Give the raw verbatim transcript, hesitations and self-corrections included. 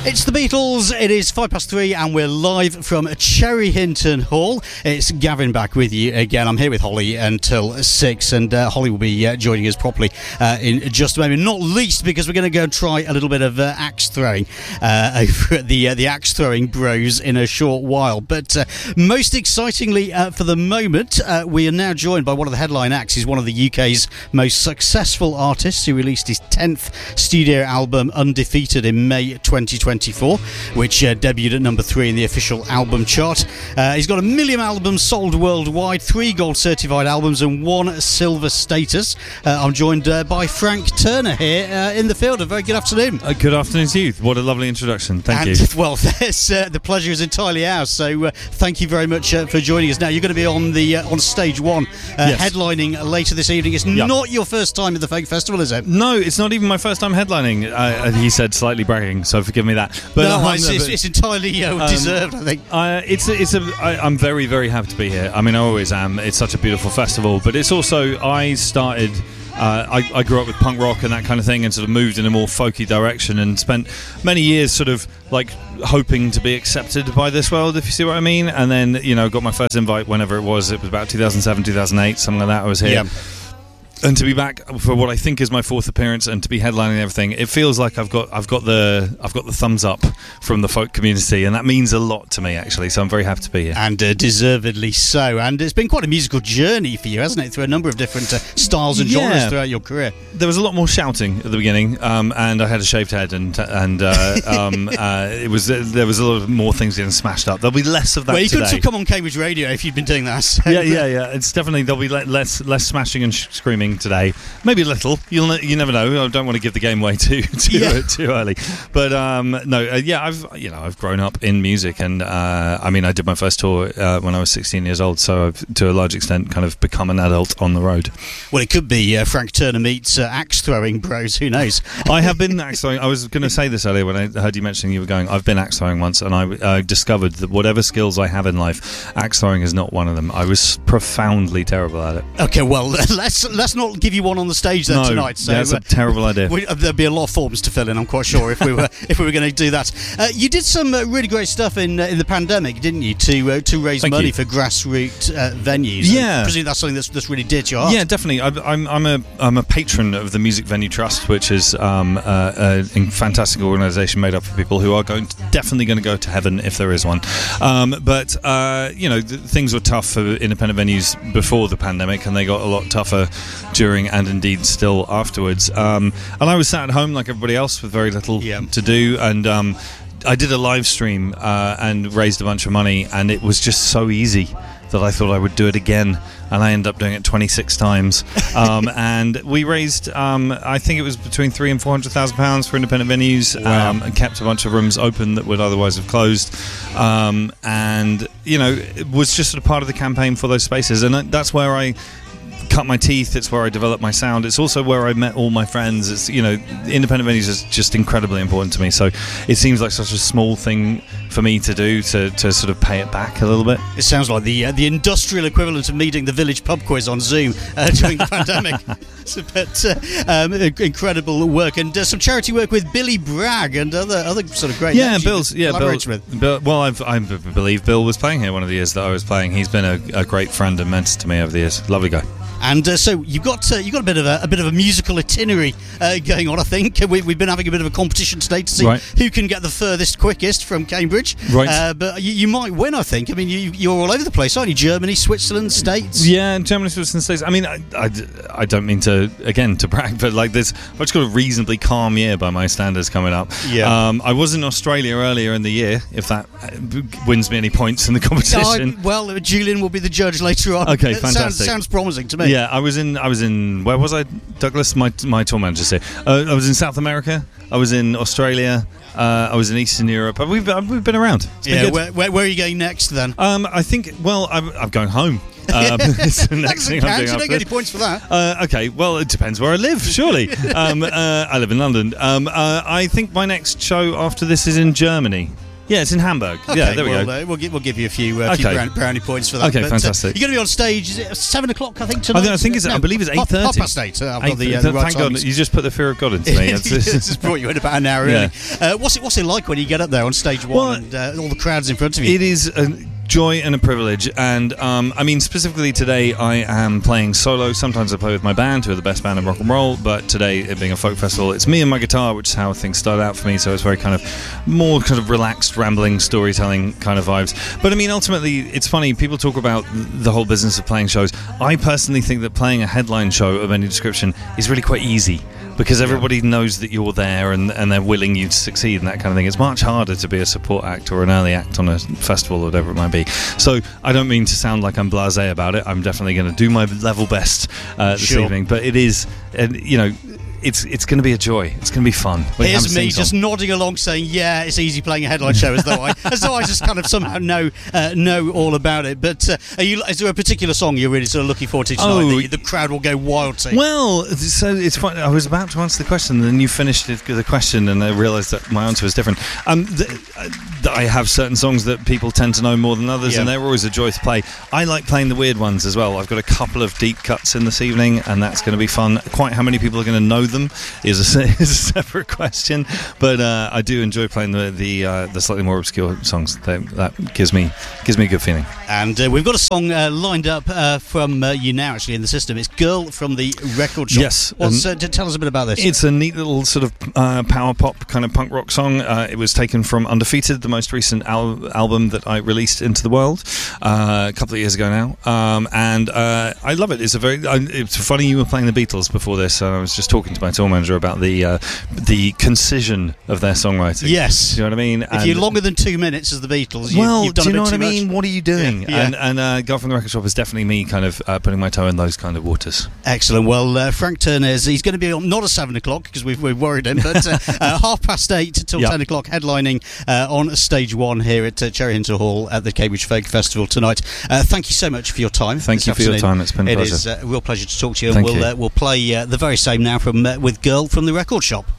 It's the Beatles. It is five past three and we're live from Cherry Hinton Hall. It's Gavin back with you again. I'm here with Holly until six, and uh, Holly will be uh, joining us properly uh, in just a moment, not least because we're going to go and try a little bit of uh, axe throwing uh, over at the, uh, the axe throwing bros in a short while. But uh, most excitingly uh, for the moment, uh, we are now joined by one of the headline acts. He's one of the U K's most successful artists who released his tenth studio album Undefeated in May twenty twenty-four, which uh, debuted at number three in the official album chart. Uh, he's got a million albums sold worldwide, three gold certified albums and one silver status. Uh, I'm joined uh, by Frank Turner here uh, in the field. A very good afternoon. Uh, good afternoon to you. What a lovely introduction. Thank and, you. Well, this, uh, the pleasure is entirely ours. So uh, thank you very much uh, for joining us. Now you're going to be on the uh, on stage one, uh, yes. headlining later this evening. It's yep. not your first time at the Fake Festival, is it? No, it's not even my first time headlining. Uh, he said, slightly bragging, so forgive me that. But no, um, it's, it's, it's entirely uh, um, deserved, I think. Uh, it's a, it's a. I, I'm very, very happy to be here. I mean, I always am. It's such a beautiful festival, but it's also, I started. Uh, I, I grew up with punk rock and that kind of thing, and sort of moved in a more folky direction, and spent many years sort of like hoping to be accepted by this world, if you see what I mean. And then, you know, got my first invite whenever it was. It was about two thousand seven, two thousand eight, something like that. I was here. Yeah. And to be back for what I think is my fourth appearance, and to be headlining everything, it feels like I've got I've got the I've got the thumbs up from the folk community, and that means a lot to me, actually. So I'm very happy to be here, and uh, deservedly so. And it's been quite a musical journey for you, hasn't it? Through a number of different uh, styles and genres yeah. throughout your career. There was a lot more shouting at the beginning, um, and I had a shaved head, and and uh, um, uh, it was uh, there was a lot of more things getting smashed up. There'll be less of that. Well, you today. could have come on Cambridge Radio if you'd been doing that. So. Yeah, yeah, yeah. It's definitely there'll be le- less less smashing and sh- screaming today, maybe a little. You'll ne- you never know. I don't want to give the game away too too, yeah. too early, but um, no, uh, yeah, I've you know I've grown up in music, and uh, I mean I did my first tour uh, when I was sixteen years old, so I've to a large extent kind of become an adult on the road. Well, it could be uh, Frank Turner meets uh, axe throwing bros. Who knows? I have been axe throwing. I was going to say this earlier when I heard you mentioning you were going. I've been axe throwing once, and I uh, discovered that whatever skills I have in life, axe throwing is not one of them. I was profoundly terrible at it. Okay, well let's let's not give you one on the stage then no, tonight. So that's a terrible idea. We, uh, there'd be a lot of forms to fill in, I'm quite sure, if we were if we were going to do that. Uh, you did some uh, really great stuff in uh, in the pandemic, didn't you? To uh, to raise Thank money you. for grassroots uh, venues. Yeah, I presume that's something that's, that's really dear to your heart. Yeah, definitely. I, I'm I'm a I'm a patron of the Music Venue Trust, which is um, uh, a fantastic organisation made up of people who are going to, definitely going to go to heaven if there is one. Um, but uh, you know, th- things were tough for independent venues before the pandemic, and they got a lot tougher during and indeed still afterwards. Um, and I was sat at home like everybody else with very little yeah. to do, and um, I did a live stream uh, and raised a bunch of money, and it was just so easy that I thought I would do it again, and I ended up doing it twenty-six times. Um, and we raised, um, I think it was between three and four hundred thousand pounds for independent venues, wow. um, and kept a bunch of rooms open that would otherwise have closed. Um, and you know, it was just sort of part of the campaign for those spaces, and that's where I cut my teeth. It's where I developed my sound. It's also where I met all my friends. It's, you know, independent venues is just incredibly important to me. So it seems like such a small thing for me to do to, to sort of pay it back a little bit. It sounds like the uh, the industrial equivalent of meeting the village pub quiz on Zoom uh, during the pandemic. So, but uh, um, incredible work, and uh, some charity work with Billy Bragg and other other sort of great. Yeah, Bill's. Yeah, Bill, with. Bill. Well, I've, I believe Bill was playing here one of the years that I was playing. He's been a, a great friend and mentor to me over the years. Lovely guy. And uh, so you've got uh, you've got a bit of a, a bit of a musical itinerary uh, going on. I think we, we've been having a bit of a competition today to see right. who can get the furthest, quickest from Cambridge. Right. Uh, but you, you might win. I think. I mean, you, you're all over the place, aren't you? Germany, Switzerland, States. Yeah, Germany, Switzerland, States. I mean, I, I, I don't mean to again to brag, but like this, I've just got a reasonably calm year by my standards coming up. Yeah. Um, I was in Australia earlier in the year. If that wins me any points in the competition. Oh, well, Julian will be the judge later on. Okay, it fantastic. Sounds, sounds promising to me. Yeah, I was in. I was in. Where was I, Douglas? My my tour manager's here. Uh, I was in South America. I was in Australia. Uh, I was in Eastern Europe. We've we've been around. It's been yeah. good. Where, where, where are you going next then? Um, I think. Well, I'm, I'm going home. Um, it's the next thing I'm doing. You don't get any points for that. Uh, okay, well, it depends where I live, surely. um, uh, I live in London. Um, uh, I think my next show after this is in Germany. Yeah, it's in Hamburg. Okay, yeah, there we well, go. Uh, we'll, give, we'll give you a few, uh, okay. few brownie, brownie points for that. Okay, but, fantastic. Uh, you're going to be on stage, is it seven o'clock, I think, tonight? I, I think it's, no, I believe it's eight thirty. Half past eight. Uh, I've got the, uh, the right Thank God, times. you just put the fear of God into me. It's just brought you in about an hour early. Yeah. Uh, what's, it, what's it like when you get up there on stage one well, and uh, all the crowds in front of you? It is a joy and a privilege, and um, I mean specifically today I am playing solo. Sometimes I play with my band, who are the best band in rock and roll, but today, it being a folk festival, it's me and my guitar, which is how things started out for me, so it's very kind of more kind of relaxed, rambling, storytelling kind of vibes. But I mean, ultimately, it's funny, people talk about the whole business of playing shows. I personally think that playing a headline show of any description is really quite easy, because everybody knows that you're there and, and they're willing you to succeed and that kind of thing. It's much harder to be a support act or an early act on a festival or whatever it might be. So I don't mean to sound like I'm blasé about it. I'm definitely going to do my level best uh, this sure. evening. But it is, uh, you know, it's it's going to be a joy. It's going to be fun. Here's me just nodding along, saying, "Yeah, it's easy playing a headline show," as though I, as though I just kind of somehow know uh, know all about it. But uh, are you? Is there a particular song you're really sort of looking forward to tonight oh, that the crowd will go wild to? Well, so it's fun. I was about to answer the question, and then you finished the question, and I realised that my answer was different. Um, th- I have certain songs that people tend to know more than others, yeah. and they're always a joy to play. I like playing the weird ones as well. I've got a couple of deep cuts in this evening, and that's going to be fun. Quite how many people are going to know them is a is a separate question, but uh, I do enjoy playing the the, uh, the slightly more obscure songs. That, that gives me gives me a good feeling. And uh, we've got a song uh, lined up uh, from uh, you now, actually, in the system. It's "Girl" from the Record Shop. Yes. What's, uh, tell us a bit about this. It's a neat little sort of uh, power pop kind of punk rock song. Uh, it was taken from Undefeated, the most recent al- album that I released into the world uh, a couple of years ago now, um, and uh, I love it. It's a very. Uh, it's funny you were playing the Beatles before this. Uh, I was just talking to my tour manager about the uh, the concision of their songwriting. Yes, do you know what I mean? If and you're longer than two minutes as the Beatles, you, well, you've done do you a bit know what too I mean? much. What are you doing? Yeah, yeah. And, and uh, Girl from the Record Shop is definitely me, kind of uh, putting my toe in those kind of waters. Excellent. Well, uh, Frank Turner is he's going to be on not at seven o'clock because we've we've worried him, but uh, uh, half past eight till yep. ten o'clock, headlining uh, on stage one here at uh, Cherry Hinton Hall at the Cambridge Folk Festival tonight. Uh, thank you so much for your time. Thank you afternoon. for your time. It's been a it pleasure. It is uh, a real pleasure to talk to you, and thank we'll you. Uh, we'll play uh, the very same now from uh, with Girl from the Record Shop.